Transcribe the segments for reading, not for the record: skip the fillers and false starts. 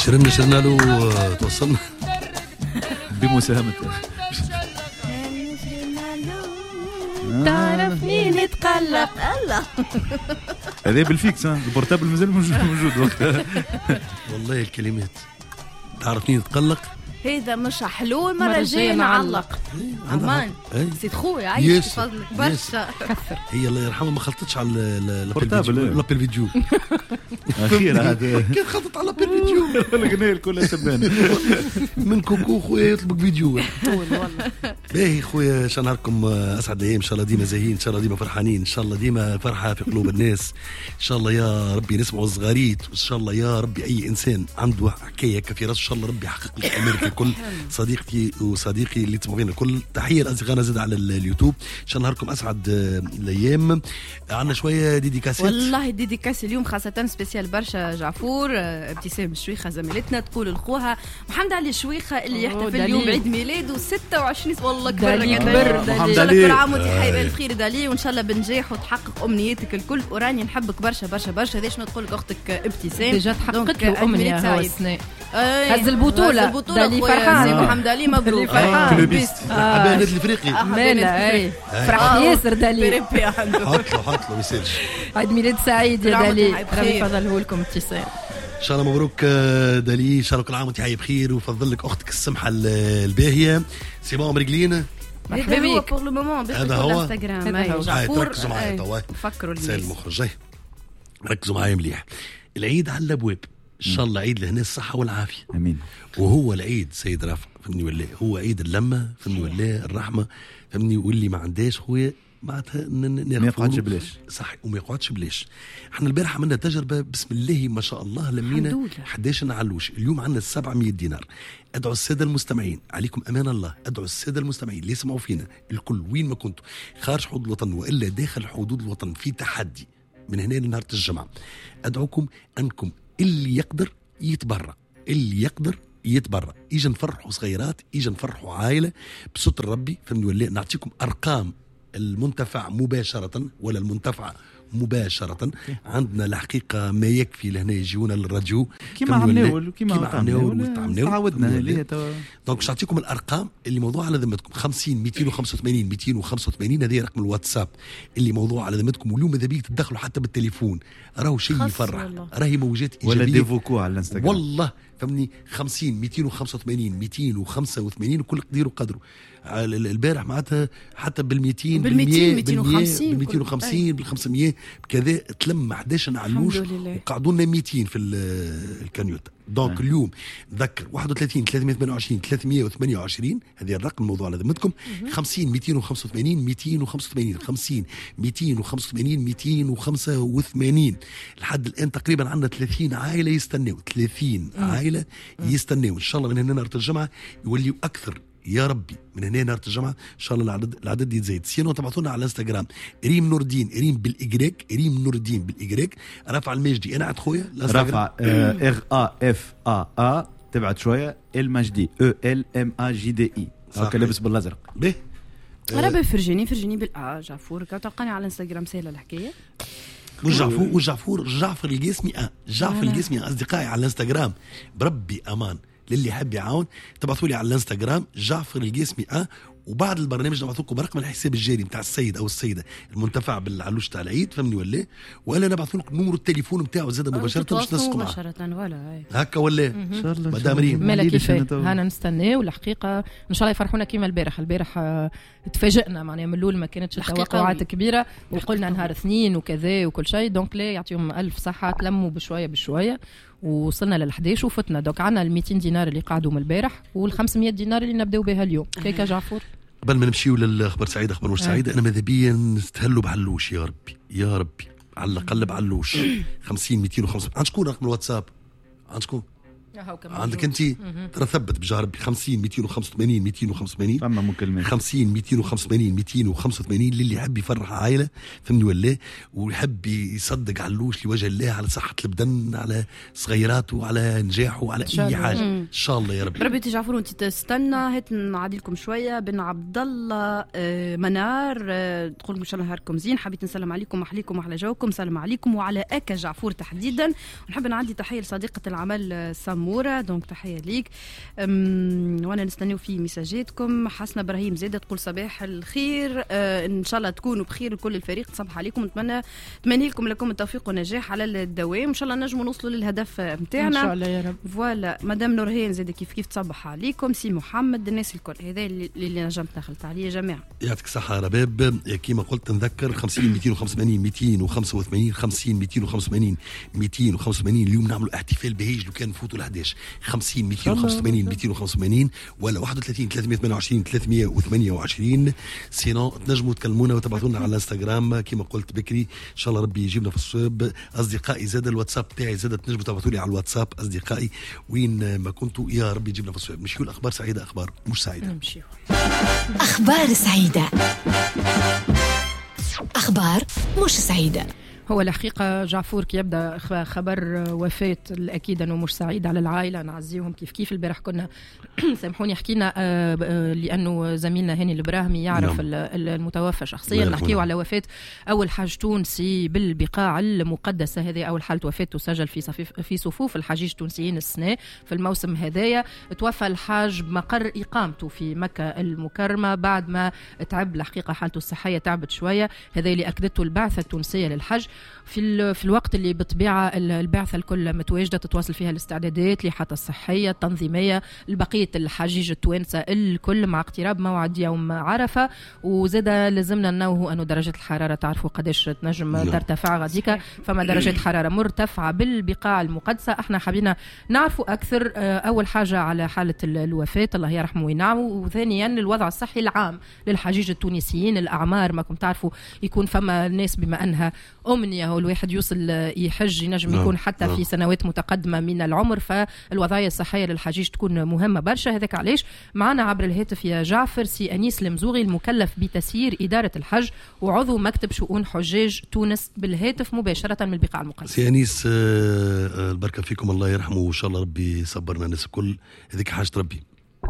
شرنا له توصلنا بمساهمته. تعرفني نتقلق الله. هذا بالفيكس البورتابل مازال موجود وقتها. والله الكلمات تعرفني نتقلق هذا مش حلول مرة جاية نعلق عمان سيد خويا عايش بفضلك برشا. هي الله يرحمها ما خلطتش على البورتابل فيديو أخيرا هذا كيف خلطت على فيديو الغنية الكل سبانة من كوكو خويا يطلبك فيديو. باهي خويا شان نهاركم أسعد الأيام إن شاء الله ديما زاهين إن شاء الله ديما فرحانين إن شاء الله ديما فرحة في قلوب الناس إن شاء الله يا ربي نسمعوا الصغاريت وإن شاء الله يا ربي أي إنسان عنده حكاية في راسه إن شاء الله ربي يحقق لك أمريكا الكل. صديقتي وصديقي اللي تسمعوا فينا الكل تحية لأصدقائنا زاد على اليوتيوب إن شاء الله نهاركم أسعد الأيام. عندنا شوية ديديكاسات والله ديديكاس اليوم خاصة سبيسيال برشا جعفور ابتسام الشويخة زميلتنا تقول لخوها محمد علي الشويخة اللي يحتفل اليوم بعيد ميلاده 26 والله كبر إن شاء الله كل عام وانت حي بالخير دالي وإن شاء الله بنجاح وتحقق أمنياتك الكل وراني نحبك برشا برشا برشا. هذاش نقول لك أختك ابتسام ديجا تحققت له أمنية هو السنة هز البطولة دالي فرحان محمد علي مبروك كلوبيست عباد الافريقي مالا اي فرح ياسر دالي حط له ما يسالش. عيد ميلاد سعيد يا دالي ربي يفضله لكم ابتسام ان شاء الله مبروك دالي ان شاء الله كل عام وانت حي بخير وفضل لك اختك السمحه الباهيه سي بون مرقلينا مرحبا بك. بور لو مومون هذا هو انستغرام ركزوا معايا توا نفكروا سال المخرج جاي ركزوا معايا مليح. العيد على الابواب ان شاء الله عيد لهنا الصحه والعافيه امين. وهو العيد سيد رافع فهمني ولا هو عيد اللمه فهمني ولا الرحمه فهمني واللي ما عندهاش خويا معناتها ما يقعدش بلاش صح وما يقعدش بلاش. احنا البارح عملنا تجربه بسم الله ما شاء الله لمينا 11 علوش. اليوم عندنا 700 دينار. ادعوا الساده المستمعين عليكم امان الله ادعوا الساده المستمعين اللي يسمعوا فينا الكل وين ما كنتوا خارج حدود الوطن والا داخل حدود الوطن في تحدي من هنا لنهار الجمعه ادعوكم انكم اللي يقدر يتبرع اللي يقدر يتبرع يجي نفرحوا صغيرات يجي نفرحوا عائله بستر ربي فهمني ولا نعطيكم ارقام المنتفع مباشرة ولا المنتفع مباشرة. عندنا الحقيقة ما يكفي لهنا يجيونا للراديو كيما عمناول تعودنا دونك باش نعطيكم الأرقام اللي موضوع على ذمتكم 50 285 285 هذه رقم الواتساب اللي موضوع على ذمتكم. واليوم ماذا بيك تدخلوا حتى بالتليفون راهو شيء يفرح راهي موجات إيجابية ولا ديفوكو على الانستغرام والله فهمني 50 285 285 وكل قدير وقدره. البارح معناتها حتى بال200 250 بال500 بكذا تلم 11 علوش وقعدوا لنا 200 في الكانيوتا. دونك اليوم نذكر 31 328 328 هذه الرقم الموضوع على ذمتكم 50 285 285 50 285 285 لحد الآن تقريبا عندنا 30 عائلة يستنوا 30 عائلة يستنوا إن شاء الله من هنا نهار الجمعة يوليوا أكثر يا ربي من هنا نهار الجمعة إن شاء الله العدد يتزايد. سينو تبعثونا على الانستغرام ريم نور الدين ريم بالإجريك ريم نور الدين بالإجريك. رفع المجدي أنا عند خويا رفع RAFAA تبعت شوية المجدي ELMAGDI هكا لابس بالأزرق به ربي فرجيني جعفور تلقاني على الانستغرام سهلة الحكاية جعفر القاسمي جعفر القاسمي أصدقائي على الانستغرام بربي أمان للي حاب يعاون تبعثوا لي على الانستغرام جعفر القاسمي وبعد البرنامج نبعث لكم رقم الحساب الجاري نتاع السيد او السيده المنتفع بالعلوش تاع العيد فهمني ولا ولا نبعث لكم نمر التليفون نتاعو زاد مباشره باش تنسقوا مباشره ولا هكا ولا ان شاء الله مدام ريم مالا كيفاه هانا نستناو والحقيقه ان شاء الله يفرحونا كيما البارح تفاجئنا معناها من الاول ما كانتش توقعات كبيره وقلنا نهار اثنين وكذا وكل شيء دونك لا يعطيهم الف صحه تلموا بشويه وصلنا لل11 وفتنا دوك عنا ال200 دينار اللي قعدوا من البارح وال500 دينار اللي نبداو بها اليوم كيكا جعفور. قبل ما نمشيو للخبر سعيد اخبار مش سعيده انا ماذا بيا نستهلوا بعلوش يا ربي على الاقل بعلوش 50 205 عند شكون رقم الواتساب عند شكون عندك انت ترى ثبت بجاه ربي 50 285 285 اما مكالمات 50 285 285 للي يحب يفرح عائله فهمني ولا ويحب يصدق علوش لوجه الله على صحه البدن على صغيراته على نجاحه على اي حاجه ان شاء الله يا رب. ربي تجعفرون انت تستنى هات نعدي لكم شويه بن عبد الله منار تقول لكم ان شاء الله نهاركم زين حبيت نسلم عليكم احليكم احلى جوكم سلام عليكم وعلى اكا جعفور تحديدا ونحب نعدي تحيه لصديقه العمل سام الامور. دونك تحيه ليك. وانا نستناو في مساجاتكم. حسنه ابراهيم زاده تقول صباح الخير، ان شاء الله تكونوا بخير كل الفريق، تصبح عليكم، نتمنى لكم التوفيق والنجاح على الدوام، ان شاء الله نجموا نوصلوا للهدف نتاعنا ان شاء الله يا رب. فوالا مدام نورهان زاده كيف تصبح عليكم، سي محمد، الناس الكل. هذا اللي نجمت دخلت عليه يا جماعه. يعطيك الصحه رباب. كيما قلت نذكر 50 285 285 50 285 285. اليوم نعملوا احتفال بهيج لو كان نفوتوا ل11 50 285 285 ولا 31 328 328. سينو تنجموا تكلمونا وتبعثوا لنا على الانستغرام كيما قلت بكري، ان شاء الله ربي يجيبنا في الصواب. اصدقائي زاد الواتساب تاعي زاد تنجموا تبعثوا لي على الواتساب اصدقائي وين ما كنتوا، يا ربي يجيبنا في الصواب. مشيوا الاخبار سعيده، اخبار مش سعيده. نمشيو اخبار سعيده، اخبار مش سعيده. هو الحقيقة جعفور كي يبدأ خبر وفاة الأكيد أنه مش سعيد على العائلة، نعزيهم كيف البارح كنا سامحوني حكينا لأنه زميلنا هاني البراهمي يعرف المتوفى شخصيا، نحكيه على وفاة أول حاج تونسي بالبقاع المقدسة. هذه أول حالة وفاة تسجل في صفوف الحجيج التونسيين السنة في الموسم هذايا. توفى الحاج بمقر إقامته في مكة المكرمة بعد ما تعب، الحقيقة حالته الصحية تعبت شوية. هذا اللي أكدته البعثة التونسية للحج في الوقت اللي بالطبيعة البعثة الكل متواجدة تتواصل فيها الاستعدادات لحتى الصحية التنظيمية لبقية الحجيج التوانسة الكل مع اقتراب موعد يوم عرفة. وزاد لازمنا ننوه أنه درجة الحرارة تعرفوا قداش تنجم ترتفع غاديكا، فما درجة حرارة مرتفعة بالبقاع المقدسة. احنا حبينا نعرفوا أكثر أول حاجة على حالة الوفاة الله يرحمه وينعمه، وثانيا الوضع الصحي العام للحجيج التونسيين. الأعمار ما كنتم تعرفوا يكون فما ناس بما أنها أمنية والواحد يوصل يحج ينجم يكون حتى في سنوات متقدمة من العمر، فالوضعية الصحية للحجيج تكون مهمة برشا. هذاك علاش معنا عبر الهاتف يا جعفر سي أنيس المزوغي المكلف بتسيير إدارة الحج وعضو مكتب شؤون حجاج تونس بالهاتف مباشرة من البقاع المقدسة. سي أنيس البركة فيكم، الله يرحمه وإن شاء الله ربي يصبرنا الناس الكل، هذيك حاجة ربي.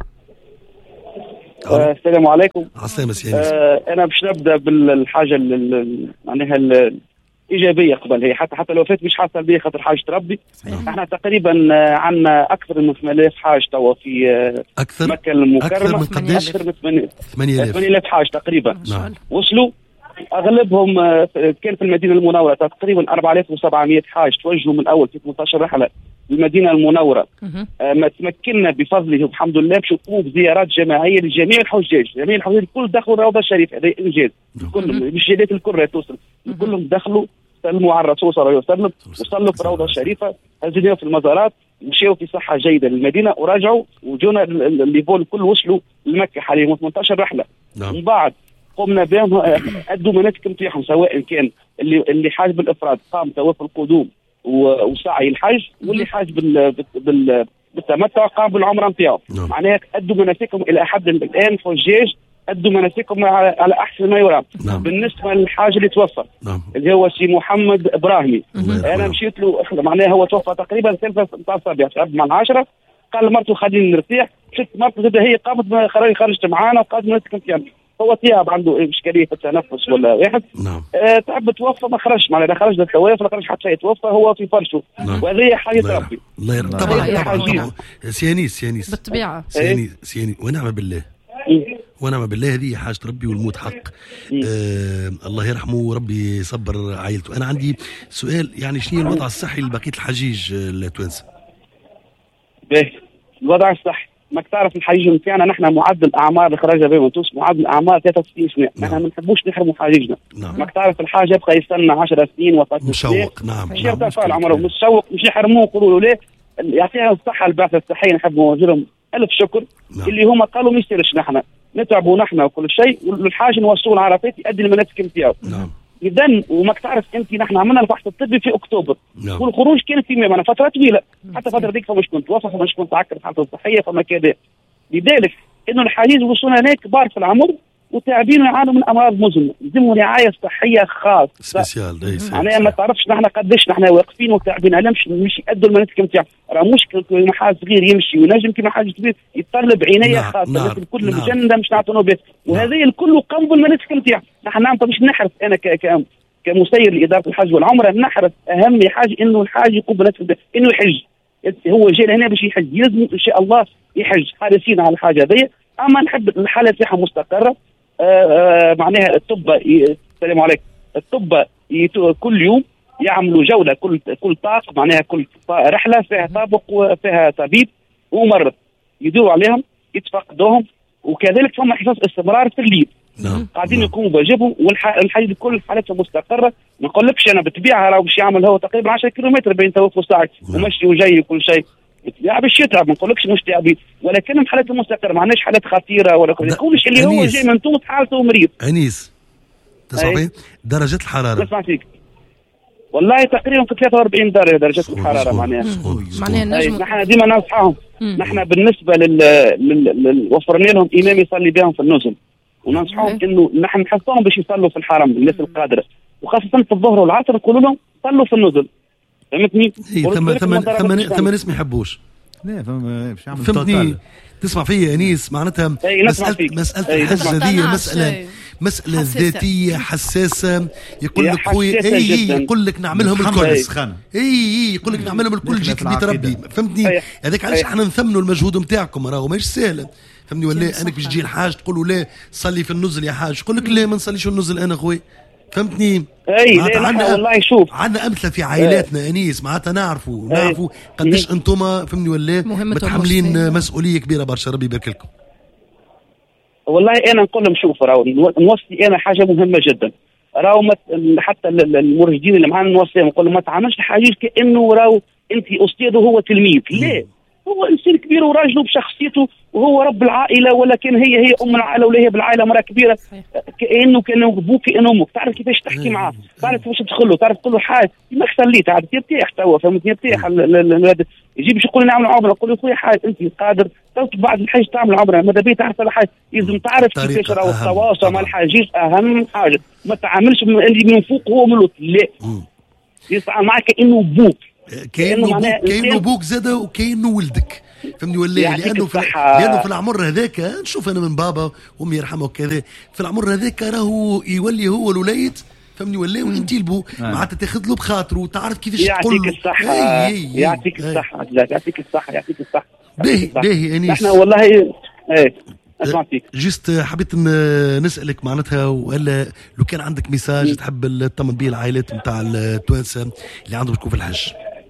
السلام عليكم. السلام سي أنيس. أنا باش نبدأ بالحاجة معناها إيجابية قبل هي حتى الوفاة مش حاسة بيه خاطر حاجة ربي. احنا تقريبا عندنا أكثر من 8000 حاج توا في مكة المكرمة. أكثر من 8000 حاج تقريبا وصلوا. أغلبهم كان في المدينة المنورة، تقريبا 4700 حاج توجهوا من أول في 18 رحلة المدينة المنورة. ما تمكننا بفضله الحمد لله باش نقوموا بزيارات جماعية لجميع الحجاج. جميع الحجاج الكل دخلوا الروضة الشريفة، هذا إنجاز. كلهم مش جدات الكل توصل، كلهم دخلوا سلموا على الرسول صلى الله عليه وسلم وصلوا في الروضة الشريفة، هزوا في المزارات، مشيوا في صحة جيدة للمدينة ورجعوا وجونا الليفول الكل وصلوا لمكة حاليا 18 رحلة. من بعد قمنا بهم أدوا مناسك نتاعهم، سواء كان اللي حاج بالإفراد قام توافل القدوم وسعي الحج، واللي حاج بالتمتع قام بالعمرة نتاعو. معناها أدوا مناسكهم إلى حد الآن. حجاج أدوا مناسكهم على أحسن ما يرام. بالنسبة للحاج اللي توفى اللي هو سي محمد إبراهيمي، أنا مشيت له، معناها هو توفى تقريبا 3/7 قال مرته خليني نرتاح. شفت مرته زاد هي قامت خرجت معانا وقامت مناسك نتاعنا. هو تياب عنده إشكالية في التنفس ولا واحد. تعب توفى ما خرجش، معناها خرج للتوافل ما خرج حتى يتوفى هو في فرشه. وهذه حاجة ربي. الله يرحمه. طبعا سيانيس بالطبيعة سيانيس ونعم بالله ونعم بالله، هذه حاجة ربي والموت حق. الله يرحمه وربي يصبر عائلته. أنا عندي سؤال، يعني شنو الوضع الصحي لبقية الحجيج التوانسة؟ الوضع الصحي ما تعرف الحجيج نتاعنا نحن معدل اعمار اللي خرجنا بهم تونس معدل اعمار 63 سنه. نحن ما نحبوش نحرموا حجيجنا. ما تعرف الحاجه يبقى يستنى 10 سنين وفات مشوق. مش يرتفع العمر مشوق، مش يحرموه يقولوا له ليه. يعطيها الصحه البعثه الصحيه، نحب نوجه ألف شكر. اللي هم قالوا ما يصيرش نحن نتعبوا نحن وكل شيء، والحاجه نوصلوا العرفات يؤدي المناسك نتاعو. إذن وما تعرف أنت نحن عملنا الفحص الطبي في أكتوبر والخروج كان في معنا فترة طويلة، حتى فترة ديك فمش كنت وصف ومش كنت عكر حالته الصحية فما كذا. لذلك إنه الحجيج وصلنا هناك كبار في العمر وتعبين يعانوا من أمراض مزمنة، يلزموا رعاية صحية خاصة. سبيسيال. يعني ما تعرفش نحن قديش نحن واقفين وتعبين على مش يأدوا المناسك نتاعهم. راه مش كيما حاج صغير يمشي وينجم، كيما حاج كبير يتطلب عناية خاصة. الكل مجندة مش نعطوا به، وهذه الكل قام بالمناسك نتاعهم. نحن مش نحرص أنا كمسير لإدارة الحج والعمرة، نحرص أهم حاجة إنه الحاج يقوم بنفسه إنه يحج. هو جاي لهنا باش يحج، يلزم ان شاء الله يحج، حريصين على الحاجه هذه. اما نحب الحاله تاعها مستقره. معناها الطب السلام عليكم، الطب كل يوم يعملوا جوله، كل طاق معناها كل رحله فيها طابق وفيها طبيب وممرض يدوروا عليهم يتفقدوهم، وكذلك ثم حصص استمرار في الليل. قاعدين يقوموا بواجبهم، والحاجه كل حالتها مستقره. ما نقولكش انا بالطبيعه راه باش يعمل هو تقريبا 10 كيلومتر بين توقف ساعه ومشي وجاي وكل شيء، بالطبيعه باش يتعب، ما نقولكش مش تعبين، ولكن حالته مستقره، ما عندناش حالات خطيره ولا كلش اللي هو جاي من تونس حالته مريض. انيس تسمع درجه الحراره؟ نسمع فيك. والله تقريبا في 43 درجه الحراره معناها نحن ديما ننصحهم. نحن بالنسبه وفرنا لهم امام يصلي بهم في النزل، وننصحهم انه نحن نحثهم باش يصلوا في الحرم الناس القادره، وخاصه في الظهر والعصر نقول لهم صلوا في النزل. فهمتني؟ ثم ناس ما يحبوش. لا باش يعمل فهمتني؟ تسمع فيا انيس، معناتها مساله الحج هذه مساله ذاتيه حساسه. يقول لك خويا يقول لك نعملهم الكل، يقول لك نعملهم الكل، جيت لبيت ربي. فهمتني؟ هذاك علاش احنا نثمنوا المجهود نتاعكم، راهو ماهيش سهله. فهمني ولا انك باش تجي الحاج تقول له لا صلي في النزل يا حاج، يقول لك لا ما نصليش في النزل انا خويا. فهمتني؟ والله شوف عندنا امثله في عائلاتنا انيس، معناتها نعرفوا قداش انتم فهمني ولا متحملين مسؤوليه كبيره برشا. ربي يبارك لكم. والله انا نقول لهم شوف راهو نوصي انا حاجه مهمه جدا، راهو حتى المرشدين اللي معانا نوصيهم نقول لهم ما تعاملش الحاجيج كانه راهو انت استاذ وهو تلميذ، لا هو انسان كبير وراجل بشخصيته وهو رب العائله، ولكن هي ام العائله ولا هي بالعائله مراه كبيره، كانه ابوك كانه امك، تعرف كيفاش تحكي معاه، تعرف كيفاش تدخل له، تعرف تقول له حاجه ما خليه تعرف يرتاح توا. فهمتني؟ يرتاح يجي باش يقول نعمل عمره، نقول له خويا حاجه انت قادر بعد الحج تعمل عمره، ماذا بيه تعرف الحاجه، لازم تعرف كيفاش راهو التواصل مع الحاجيج اهم حاجه. ما تعاملش اللي من فوق هو من لا، يسعى معك كانه ابوك، كأنه بوك زاد وكأنه ولدك. فهمني ولا لأنه في العمر هذاك نشوف أنا من بابا وأمي يرحمه وكذا، في العمر هذاك راهو يولي هو الوليد. فهمني ولا وانت البو معناتها تاخذ له بخاطره وتعرف كيفاش تقول له. يعطيك الصحة يعطيك الصحة. باهي أنيس. نحن والله اسمع فيك. جست حبيت نسألك معناتها، ولا لو كان عندك ميساج تحب تطمن به العائلات نتاع التوانسة اللي عندهم يكون في الحج.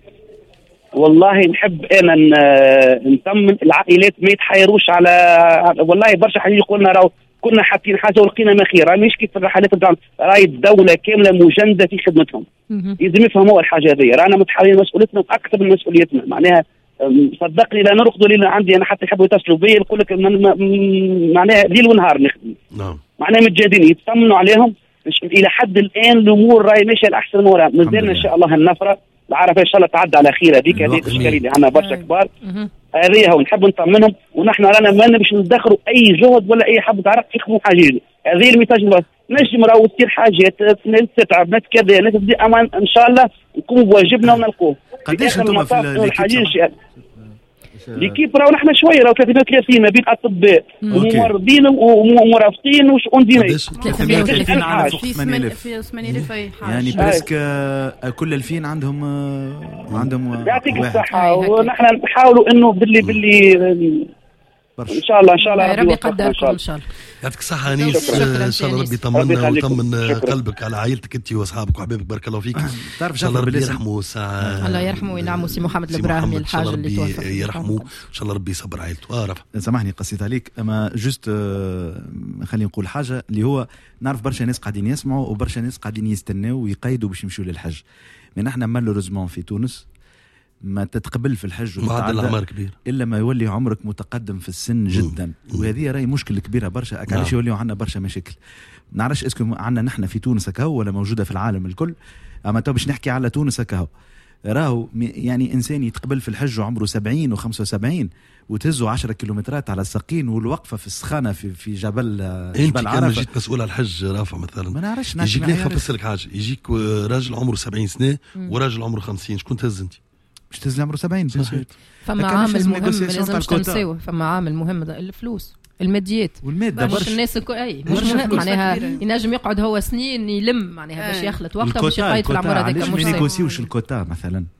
والله نحب انا نطمن العائلات ما يتحيروش على والله برشا حاجات يقولنا راهو كنا حاطين حاجه ولقينا ما خير، مش كيف الرحلات نتاعهم، راهي الدوله كامله مجنده في خدمتهم. لازم يفهموا الحاجه هذه، رانا متحملين مسؤوليتنا اكثر من مسؤوليتنا، معناها صدقني لا نرقدوا ليل عندي انا حتى يحبوا يتصلوا بي يقول لك معناها ليل ونهار نخدم. معناها متجاهدين يطمنوا عليهم الى حد الان الامور راهي ماشيه الاحسن امورها، مازلنا ان شاء الله النفره العرفه ان شاء الله تعدى على خير. هذيك الاشكاليه اللي عندنا برشا كبار هذه هو نحب نطمنهم، ونحن رانا ما نبيش ندخروا اي جهد ولا اي حد تعرف يخدموا حاجه. هذه الميتاج نجم راهو تصير حاجات تتعب ناس كذا ناس بدي امان ان شاء الله نقوموا بواجبنا ونلقوه. قداش انتم في الحاجه ليكيب راهو نحن شويه راهو 330 ما بين اطباء وممرضين ومرافقين وشؤون دينيه. 330 على فوق 8000 يعني بريسك كل 2000 عندهم يعطيك الصحه. ونحن نحاولوا انه باللي ان شاء الله ربي يقدركم ان شاء الله. يعطيك الصحة أنيس، إن شاء الله ربي يطمنا ويطمن قلبك على عائلتك أنت وأصحابك وحبايبك، بارك الله فيك. تعرف إن شاء الله ربي يرحمه الله يرحمه وينعمه سي محمد الإبراهيمي الحاج اللي توفى، يرحمه إن شاء الله ربي يصبر عائلته. رفع سامحني قصيت عليك، أما جست خلينا نقول حاجة اللي هو نعرف برشا ناس قاعدين يسمعوا وبرشا ناس قاعدين يستناو ويقيدوا باش يمشوا للحج، من احنا مالوريزمون في تونس ما تتقبل في الحج معدل العمر كبير الا ما يولي عمرك متقدم في السن جدا، وهذه راهي مشكله كبيره برشا. علاش يوليو عندنا برشا مشاكل؟ ما نعرفش اسكو عندنا نحن في تونس هكا ولا موجوده في العالم الكل، اما تو باش نحكي على تونس هكا راهو يعني انسان يتقبل في الحج وعمره 70 و75 وتهزوا 10 كيلومترات على الساقين والوقفه في السخانه في جبل انت كان جيت مسؤول على الحج رافع مثلا ما نعرفش يجيك ليه خفصلك حاجه، يجيك راجل عمره 70 سنه وراجل عمره 50، شكون تهز انت؟ باش تهز عمره 70 فما عامل مهم لازم تنساوه، فما عامل مهم الفلوس الماديات والماده باش الناس مش مهم معناها ينجم يقعد هو سنين يلم معناها باش يخلط وقته باش يقيد في العمر هذاك. مش نيغوسيوش الكوتا مثلا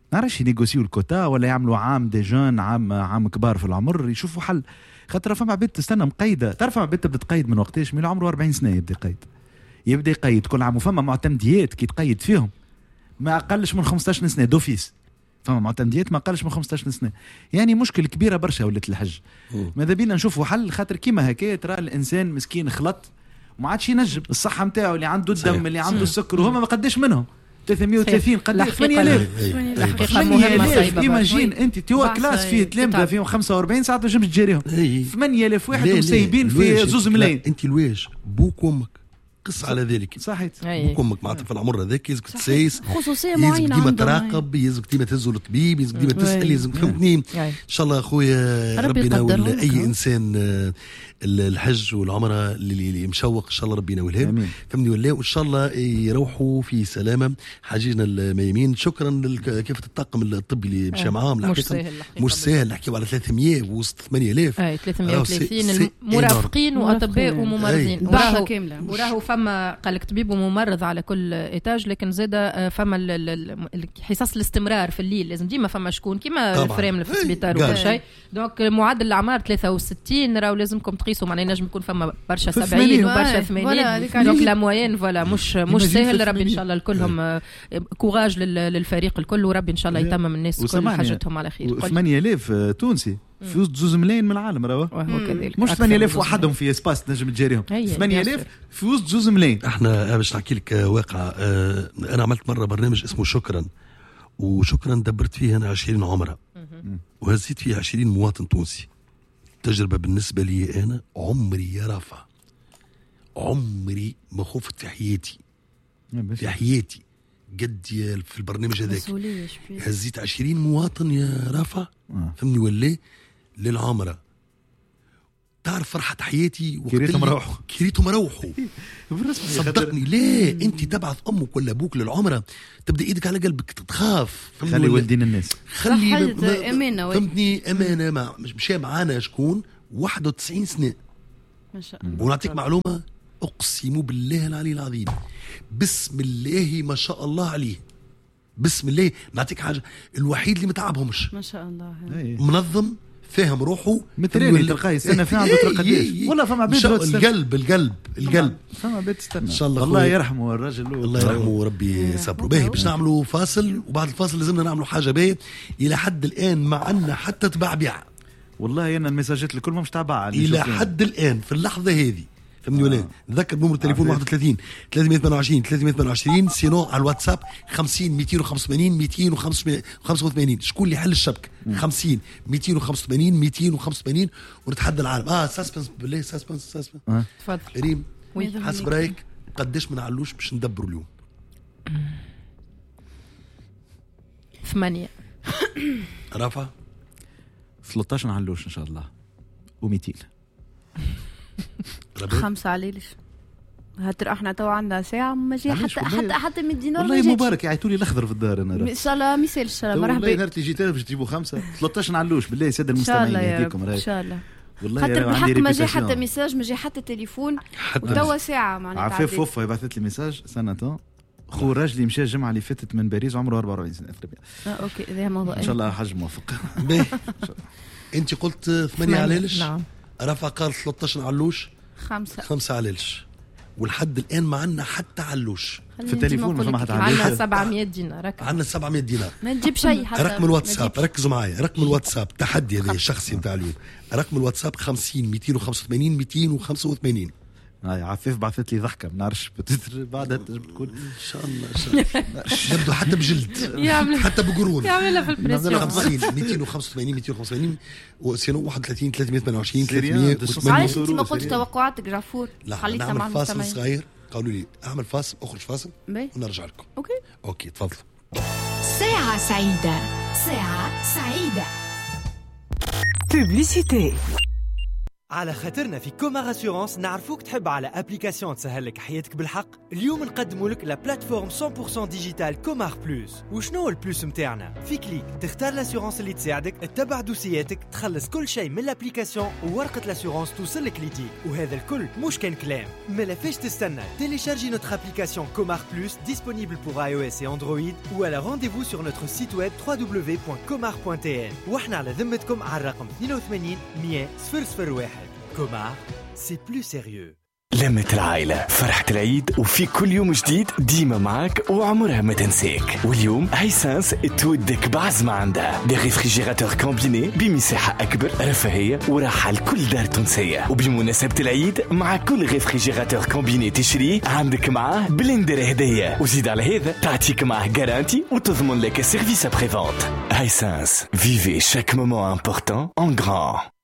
نعرفش ينيغوسيو الكوتا ولا يعملوا عام دي جون، عام كبار في العمر يشوفوا حل. خاطر فما عباد تستنى مقيده، تعرف فما عباد تبدا تقيد من وقتاش؟ من عمره 40 سنه يبدا يقيد كل عام، وفما معتمديات كي تقيد فيهم ما اقلش من 15 سنه دوفيس، فما معتمديات ما اقلش من 15 سنه. يعني مشكل كبيره برشا ولات الحج. ماذا بينا نشوفوا حل، خاطر كيما هكا ترى الانسان مسكين خلط وما عادش ينجم الصحه نتاعو، اللي عنده الدم اللي عنده السكر، وهما ما قداش منهم 330 قد 8000 الحقيقه مهمه صعيبه. ايماجين انت توا كلاس فيه تلامذه فيهم 45 ساعه تنجم تجاريهم 8000 واحد وسايبين في 2 ملايين. انت الواش بوك وامك قص على ذلك صحيت. بوك وامك معناتها في العمر هذاك يلزمك تسايس، خصوصيه معينه، ديما تراقب، يلزمك ديما تهزوا الطبيب، يلزمك ديما تسال، يلزمك فهمتني. ان شاء الله اخويا ربي يناول اي انسان الحج والعمره اللي مشوق، ان شاء الله ربي يناولها فهمني ولا، وان شاء الله يروحوا في سلامه حاجينا الميمين. شكرا لكافه الطاقم الطبي اللي مشى معاهم، مش سهل نحكيو على 300 وسط 8000 330 مرافقين واطباء وممرضين برشا كامله. وراهو فما قالك طبيب وممرض على كل ايتاج، لكن زاد فما حصص الاستمرار في الليل، لازم ديما فما شكون كيما الفريم في السبيطار وكل شيء. دونك معدل الاعمار 63 راهو لازمكم تقيسوا، معناها نجم يكون فما برشا 70 وبرشا 80. دونك لا موين فوالا مش سهل. ربي ان شاء الله الكلهم كوراج للفريق الكل، وربي ان شاء الله يتمم الناس كل حاجتهم على خير. 8000 تونسي في وسط 2 ملايين من العالم راهو مش 8000 وحدهم في اسباس تنجم تجاريهم، 8000 في وسط 2 ملايين. احنا باش نحكي لك واقعه، انا عملت مره برنامج اسمه شكرا، وشكرا دبرت فيه انا 20 عمره وهزيت فيه 20 مواطن تونسي. تجربه بالنسبه لي انا عمري يا رافع، عمري ما خفت في حياتي قد في البرنامج هذاك. هزيت 20 مواطن يا رافع فهمني ولا للعمره. تعرف فرحة حياتي كريتهم روحوا صدقني. ليه انت تبعث امك ولا ابوك للعمره تبدا ايدك على قلبك تخاف، خلي والدين الناس، خلي امانه فهمتني. امانه مشى معانا شكون 91 سنه ما شاء الله. ونعطيك معلومه اقسم بالله العلي العظيم، بسم الله ما شاء الله عليه، بسم الله. نعطيك حاجه، الوحيد اللي متعبهمش ما شاء الله، منظم فاهم روحه مثل تلقاي السنه في عنده قداش والله. فما بيت القلب فما بيت استنى ان شاء الله. الله يرحمه الرجل، الله يرحمه وربي يصبره. باهي باش نعملوا فاصل، وبعد الفاصل لازمنا نعملوا حاجه باهي. الى حد الان ما عندنا حتى تبعبيع، والله انا المساجات الكل مش تابعه الى حد الان في اللحظه هذه فهمني ولا. نذكر نمر التليفون 31 328 328، سينو على الواتساب 50 285 285. شكون اللي حل الشبكه 50 285 285 ونتحدى العالم. سسبنس بالله، سسبنس تفضل ريم. حسب رايك قداش من علوش باش ندبروا اليوم؟ 8 رافع 13 علوش ان شاء الله و200. 5 عليلش هاتر احنا تو عندنا ساعه ما جي حتى 100 دينار. والله مبارك يعيطوا لي الاخضر في الدار انا ان شاء الله مثال ان شاء الله. مرحبا والله نهار اللي جيت باش تجيبوا 5 13 علوش بالله يا ساده المستمعين يهديكم ان شاء الله. والله خاطر بالحق ما جي حتى ميساج، ما جي حتى تليفون، وتوا ساعه معناتها. عفيف فوفا بعثت لي ميساج سنه خو راجلي مشى الجمعه اللي فاتت من باريس عمره 44 سنه. اوكي هذا موضوع ان شاء الله حج موفق. انت قلت 8 عليلش. نعم. رفع قال 13 علوش 5 عليلش، والحد الان ما عندنا حتى علوش في التليفون. ما فما حد عندنا 700 دينار. عندنا 700 دينار ما نجيب شيء حتى. رقم الواتساب ركزوا معايا، رقم الواتساب تحدي هذا الشخصي نتاع اليوم. رقم الواتساب 50 285 285. عفيف بعثت لي ضحكه ما نعرفش بعدها تكون ان شاء الله يبدو حتى بجلد حتى بقرون يعملها في البريسيون. 50 285 285 وسينو 31 328 300. معلش انت ما قلتش توقعاتك جعفور؟ خليتها مع فاصل صغير. قالوا لي اعمل فاصل، اخرج فاصل ونرجع لكم. اوكي تفضل. ساعة سعيدة، ساعة سعيدة. بوبليسيتي. على خاطرنا في كومار اسيورانس نعرفوك تحب على ابليكاسيون تسهلك حياتك بالحق. اليوم نقدموا لك لا بلاتفورم 100% ديجيتال كومار بلوس. وشنو البلوس متاعنا؟ في كليك تختار الاسيورانس اللي تساعدك، تتبع دوسياتك، تخلص كل شيء من الابليكاسيون وورقه الاسيورانس توصلك ليديك. وهذا الكل مش كان كلام. ما فيش تستنى، تيليشارجي notre application Comar Plus disponible pour iOS et Android ou à la rendez-vous sur notre site web www.comar.tn. واحنا على ذمتكم على الرقم 82 100 001. Comar, c'est plus sérieux. لمة العائلة، فرحة العيد، وفي كل يوم جديد ديما معك وعمرها ما تنسيك. واليوم هايسنس تودك بعزمة عندها دي ريفريجيراتور كومبيني بمساحة أكبر، رفاهية وراحة لكل دار تونسية. وبمناسبة العيد مع كل ريفريجيراتور كومبيني تشريه عندك معاه بلندر هدية، وزيد على هذا تعطيك معاه جارانتي وتضمن لك سيرفيس ابري فونت. هايسنس، vivez chaque moment important en grand.